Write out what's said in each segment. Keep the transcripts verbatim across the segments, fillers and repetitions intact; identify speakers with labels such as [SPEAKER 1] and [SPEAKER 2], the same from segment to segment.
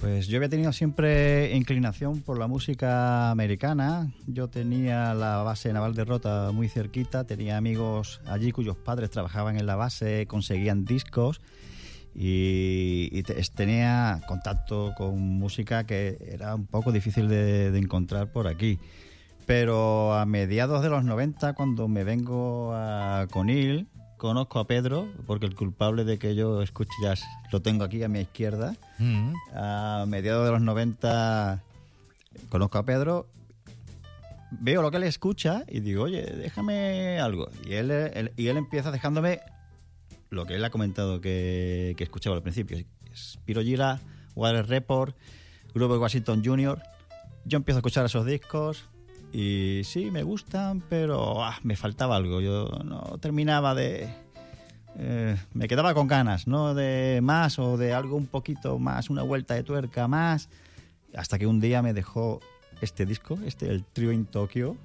[SPEAKER 1] Pues yo había tenido siempre inclinación por la música americana. Yo tenía la base naval de Rota muy cerquita, tenía amigos allí cuyos padres trabajaban en la base, conseguían discos y, y te, tenía contacto con música que era un poco difícil de, de encontrar por aquí. Pero a mediados de los noventa, cuando me vengo a Conil, conozco a Pedro, porque el culpable de que yo escuche jazz lo tengo aquí a mi izquierda. Mm-hmm. A mediados de los noventa conozco a Pedro, veo lo que él escucha y digo, oye, déjame algo. Y él, él, y él empieza dejándome lo que él ha comentado que, que escuchaba al principio. Spiro Gira, Water Report, Grupo Washington junior Yo empiezo a escuchar esos discos y sí, me gustan, pero ah, me faltaba algo. Yo no terminaba de... Eh, me quedaba con ganas, ¿no? De más o de algo un poquito más, una vuelta de tuerca más. Hasta que un día me dejó este disco, este, el Trio in Tokyo.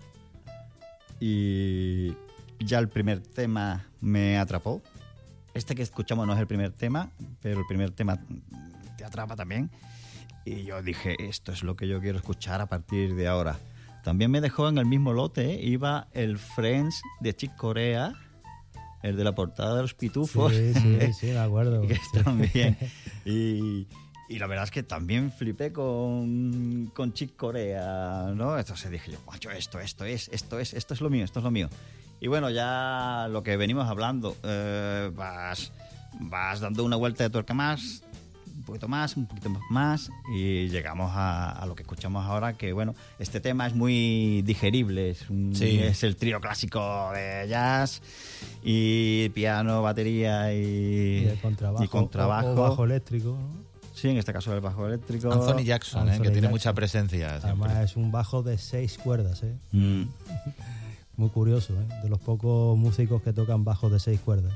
[SPEAKER 1] Y ya el primer tema me atrapó. Este que escuchamos no es el primer tema, pero el primer tema te atrapa también. Y yo dije, esto es lo que yo quiero escuchar a partir de ahora. También me dejó en el mismo lote, ¿eh? Iba el Friends de Chick Corea, el de la portada de los Pitufos.
[SPEAKER 2] Sí, sí, sí, me acuerdo.
[SPEAKER 1] Que también. Y, y la verdad es que también flipé con, con Chick Corea, ¿no? Entonces dije yo, macho, esto, esto es, esto es, esto es lo mío, esto es lo mío. Y bueno, ya lo que venimos hablando, eh, vas, vas dando una vuelta de tuerca más, un poquito más, un poquito más, y llegamos a, a lo que escuchamos ahora, que bueno, este tema es muy digerible, es, un, sí. es el trío clásico de jazz, y piano, batería y,
[SPEAKER 2] y el contrabajo,
[SPEAKER 1] y contrabajo.
[SPEAKER 2] O, o bajo eléctrico, ¿no?
[SPEAKER 1] Sí, en este caso el bajo eléctrico.
[SPEAKER 3] Anthony Jackson,
[SPEAKER 2] Anthony
[SPEAKER 3] eh, que tiene
[SPEAKER 2] Jackson.
[SPEAKER 3] mucha presencia.
[SPEAKER 2] Además
[SPEAKER 3] siempre.
[SPEAKER 2] es un bajo de seis cuerdas, ¿eh?
[SPEAKER 1] Mm.
[SPEAKER 2] Muy curioso, ¿eh? De los pocos músicos que tocan bajos de seis cuerdas.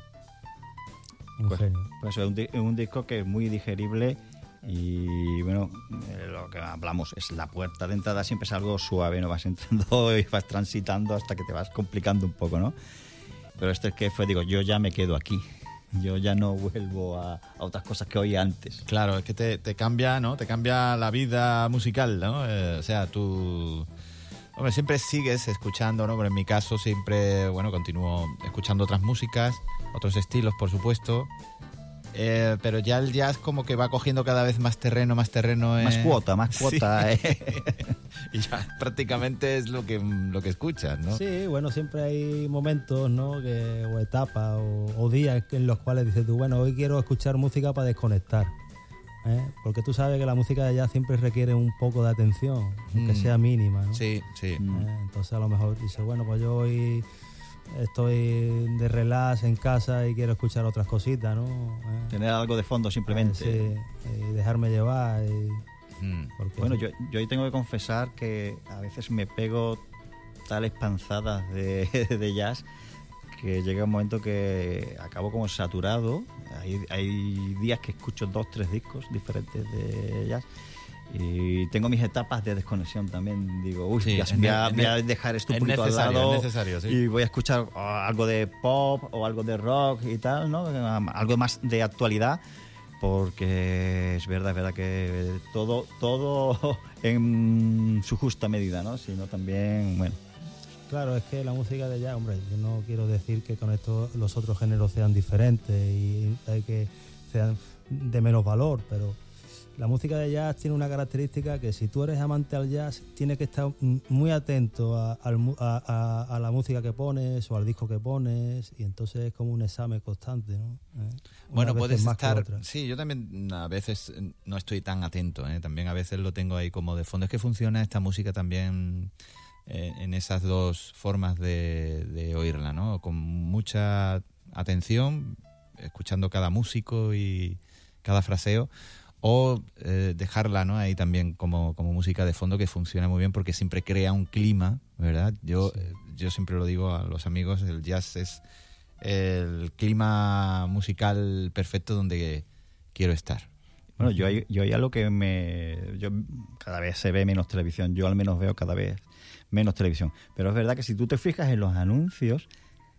[SPEAKER 2] Un
[SPEAKER 1] pues,
[SPEAKER 2] genio.
[SPEAKER 1] Pues es un, es un disco que es muy digerible y bueno, eh, lo que hablamos es la puerta de entrada, siempre es algo suave, no vas entrando y vas transitando hasta que te vas complicando un poco, ¿no? Pero este es que fue, digo, yo ya me quedo aquí. Yo ya no vuelvo a, a otras cosas que oía antes.
[SPEAKER 3] Claro, es que te, te cambia, ¿no? Te cambia la vida musical, ¿no? Eh, o sea, tú... Hombre, siempre sigues escuchando, ¿no? Pero en mi caso siempre, bueno, continúo escuchando otras músicas, otros estilos, por supuesto. Eh, pero ya el jazz como que va cogiendo cada vez más terreno, más terreno. Eh...
[SPEAKER 1] Más cuota, más cuota.
[SPEAKER 3] Sí.
[SPEAKER 1] Eh.
[SPEAKER 3] Y ya prácticamente es lo que, lo que escuchas, ¿no?
[SPEAKER 2] Sí, bueno, siempre hay momentos, ¿no? Que, o etapas o, o días en los cuales dices tú, bueno, hoy quiero escuchar música para desconectar. ¿Eh? Porque tú sabes que la música de jazz siempre requiere un poco de atención, aunque mm. sea mínima, ¿no?
[SPEAKER 3] Sí, sí.
[SPEAKER 2] ¿Eh? Entonces a lo mejor dices, bueno, pues yo hoy estoy de relax en casa y quiero escuchar otras cositas, ¿no? ¿Eh?
[SPEAKER 1] Tener algo de fondo simplemente.
[SPEAKER 2] Eh, sí, y dejarme llevar. Y,
[SPEAKER 1] mm. Bueno, sí. yo, yo hoy tengo que confesar que a veces me pego tales panzadas de, de jazz que llega un momento que acabo como saturado. Hay, hay días que escucho dos, tres discos diferentes de jazz y tengo mis etapas de desconexión también. Digo, uy, sí, ya voy, a, voy a dejar esto un poquito al lado
[SPEAKER 3] sí.
[SPEAKER 1] y voy a escuchar oh, algo de pop o algo de rock y tal, ¿no? Algo más de actualidad, porque es verdad, es verdad que todo, todo en su justa medida, ¿no? Sino también, bueno.
[SPEAKER 2] Claro, es que la música de jazz, hombre, yo no quiero decir que con esto los otros géneros sean diferentes y hay que sean de menos valor, pero la música de jazz tiene una característica que si tú eres amante al jazz, tienes que estar muy atento a, a, a, a la música que pones o al disco que pones, y entonces es como un examen constante, ¿no? ¿Eh?
[SPEAKER 3] Bueno, puedes estar... Sí, yo también a veces no estoy tan atento, ¿eh? También a veces lo tengo ahí como de fondo. Es que funciona esta música también... en esas dos formas de, de oírla, ¿no? Con mucha atención, escuchando cada músico y cada fraseo, o eh, dejarla, ¿no? Ahí también como, como música de fondo, que funciona muy bien porque siempre crea un clima, ¿verdad? Yo, sí. eh, yo siempre lo digo a los amigos, el jazz es el clima musical perfecto donde quiero estar.
[SPEAKER 1] Bueno, yo hay, yo hay algo que me... Yo, cada vez se ve menos televisión, yo al menos veo cada vez menos televisión. Pero es verdad que si tú te fijas en los anuncios,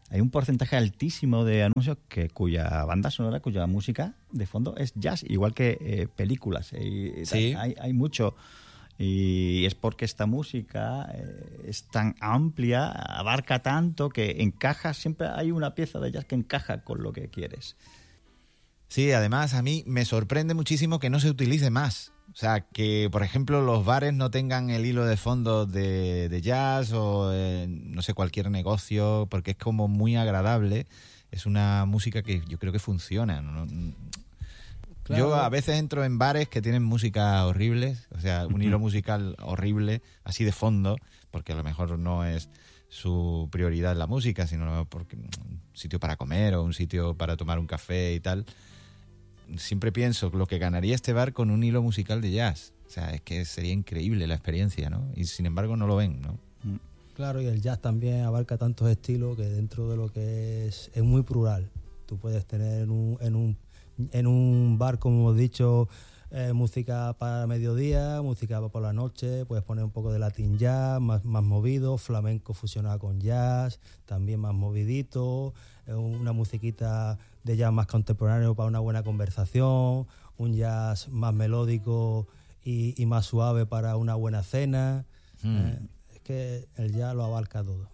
[SPEAKER 1] hay un porcentaje altísimo de anuncios que cuya banda sonora, cuya música de fondo es jazz, igual que eh, películas. Eh,
[SPEAKER 3] sí.
[SPEAKER 1] hay, hay mucho. Y es porque esta música eh, es tan amplia, abarca tanto, que encaja, siempre hay una pieza de jazz que encaja con lo que quieres.
[SPEAKER 3] Sí, además a mí me sorprende muchísimo que no se utilice más. O sea, que por ejemplo los bares no tengan el hilo de fondo de, de jazz o eh, no sé, cualquier negocio, porque es como muy agradable. Es una música que yo creo que funciona, ¿no? Claro. Yo a veces entro en bares que tienen música horribles, o sea, un hilo musical horrible, así de fondo, porque a lo mejor no es su prioridad la música, sino porque un sitio para comer o un sitio para tomar un café y tal. Siempre pienso lo que ganaría este bar con un hilo musical de jazz. O sea, es que sería increíble la experiencia, ¿no? Y sin embargo no lo ven, ¿no?
[SPEAKER 2] Claro, y el jazz también abarca tantos estilos que dentro de lo que es es muy plural. Tú puedes tener un, en un en un bar, como hemos dicho, eh, música para mediodía, música por la noche, puedes poner un poco de latin jazz, más, más movido, flamenco fusionado con jazz, también más movidito, eh, una musiquita de jazz más contemporáneo para una buena conversación, un jazz más melódico y, y más suave para una buena cena. Mm. Eh, es que el jazz lo abarca todo.